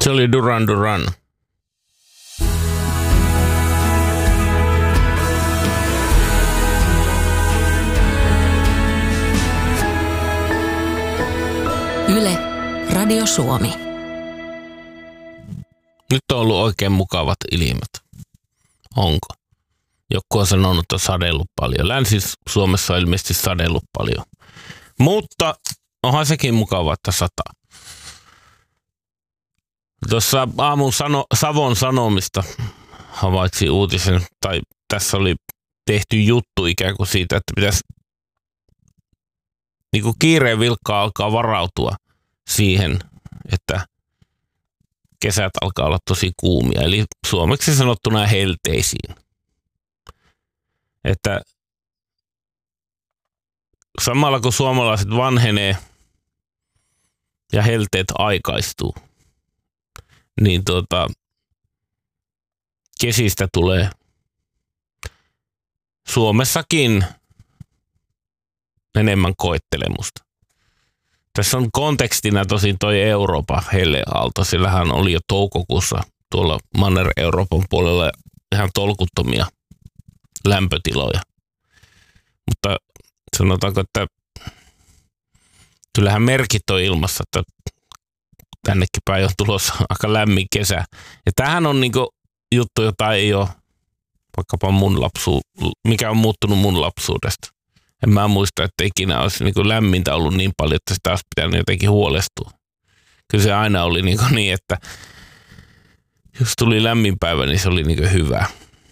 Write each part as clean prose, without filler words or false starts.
Se oli Duran Duran. Yle, Radio Suomi. Nyt on ollut oikein mukavat ilmat. Onko? Joku on sanonut, että on sadellut paljon. Länsi-Suomessa on ilmeisesti sadellut paljon. Mutta onhan sekin mukava, että sataa. Tuossa aamun Savon Sanomista havaitsin uutisen, tai tässä oli tehty juttu ikään kuin siitä, että pitäisi niin kuin kiireen vilkkaa alkaa varautua siihen, että kesät alkaa olla tosi kuumia. Eli suomeksi sanottuna helteisiin. Että samalla kun suomalaiset vanhenee ja helteet aikaistuu, niin kesistä tulee Suomessakin enemmän koettelemusta. Tässä on kontekstina tosin toi Euroopan helleaalto. Sillähän oli jo toukokuussa tuolla Manner-Euroopan puolella ihan tolkuttomia lämpötiloja. Mutta sanotaanko, että kyllähän merkit on ilmassa, että tännekin päin on tulossa aika lämmin kesä. Ja tämähän on niinku juttu, jota ei ole vaikkapa mikä on muuttunut mun lapsuudesta. En mä muista, että ikinä olisi niinku lämmintä ollut niin paljon, että sitä olisi pitänyt jotenkin huolestua. Kyllä se aina oli niin, että jos tuli lämmin päivä, niin se oli niinku hyvä.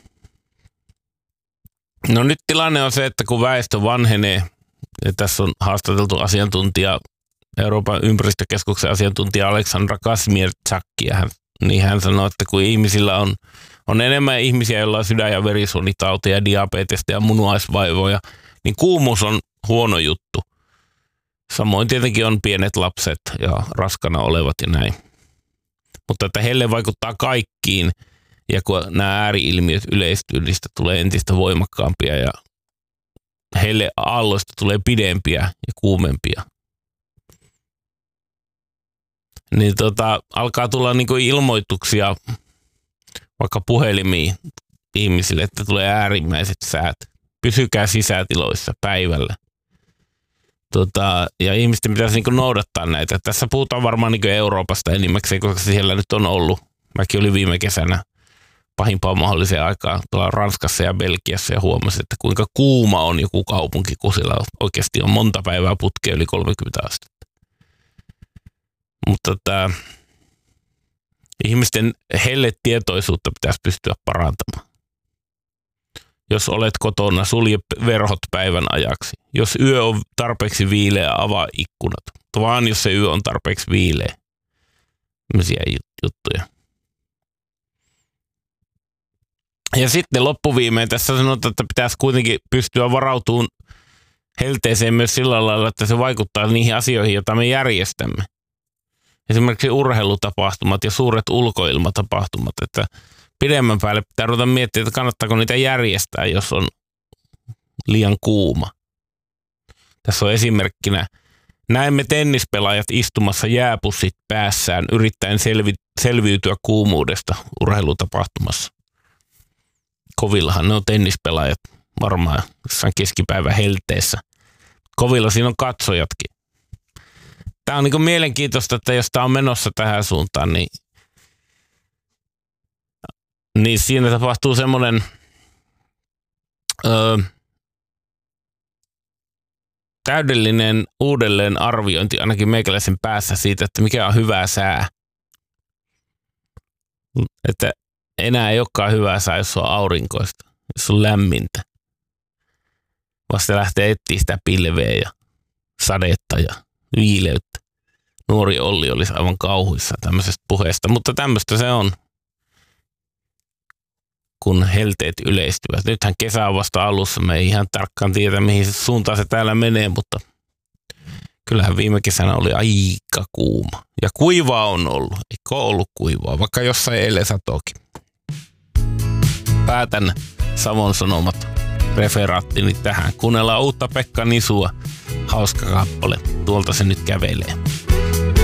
No nyt tilanne on se, että kun väestö vanhenee, ja tässä on haastateltu asiantuntija, Euroopan ympäristökeskuksen asiantuntija Aleksandra Kazmierczak, niin hän sanoo, että kun ihmisillä on enemmän ihmisiä, joilla on sydän- ja verisuonitauteja, diabetesta ja munuaisvaivoja, niin kuumuus on huono juttu. Samoin tietenkin on pienet lapset ja raskana olevat ja näin. Mutta että helle vaikuttaa kaikkiin, ja kun nämä ääri-ilmiöt yleistyy, niistä tulee entistä voimakkaampia ja helle aalloista tulee pidempiä ja kuumempia. Niin alkaa tulla niinku ilmoituksia vaikka puhelimiin ihmisille, että tulee äärimmäiset säät. Pysykää sisätiloissa päivällä. Ja ihmisten pitäisi niinku noudattaa näitä. Tässä puhutaan varmaan niinku Euroopasta enimmäkseen, koska siellä nyt on ollut. Mäkin olin viime kesänä pahimpaan mahdolliseen aikaan tuolla Ranskassa ja Belgiassa ja huomasin, että kuinka kuuma on joku kaupunki, kun siellä oikeasti on monta päivää putkea yli 30 astetta. Mutta ihmisten helletietoisuutta pitäisi pystyä parantamaan. Jos olet kotona, sulje verhot päivän ajaksi. Jos yö on tarpeeksi viileä, avaa ikkunat. Vaan jos se yö on tarpeeksi viileä. Tämmöisiä juttuja. Ja sitten loppuviimein tässä sanotaan, että pitäisi kuitenkin pystyä varautumaan helteeseen myös sillä lailla, että se vaikuttaa niihin asioihin, joita me järjestämme. Esimerkiksi urheilutapahtumat ja suuret ulkoilmatapahtumat, että pidemmän päälle pitää ruveta miettimään, että kannattaako niitä järjestää, jos on liian kuuma. Tässä on esimerkkinä, näemme tennispelaajat istumassa jääpussit päässään yrittäen selviytyä kuumuudesta urheilutapahtumassa. Kovillahan ne on tennispelaajat varmaan jossain keskipäivän helteessä. Kovilla siinä on katsojatkin. Tämä on niin kuin mielenkiintoista, että jos tämä on menossa tähän suuntaan, niin siinä tapahtuu semmoinen täydellinen uudelleen arviointi ainakin meikäläisen päässä siitä, että mikä on hyvä sää. Että enää ei olekaan hyvää sää, jos on aurinkoista, jos on lämmintä. Vasta lähtee etsiä sitä pilveä ja sadetta ja viileyttä. Nuori Olli olisi aivan kauhuissa tämmöisestä puheesta, mutta tämmöistä se on, kun helteet yleistyvät. Nythän kesä on vasta alussa, me ei ihan tarkkaan tiedä, mihin suuntaan se täällä menee, mutta kyllähän viime kesänä oli aika kuuma. Ja kuivaa on ollut, eikö ollut kuivaa, vaikka jossain eilen satokin. Päätän Savon Sanomat referaattini tähän. Kuunnellaan uutta Pekka Nisua. Hauska kappale. Tuolta se nyt kävelee.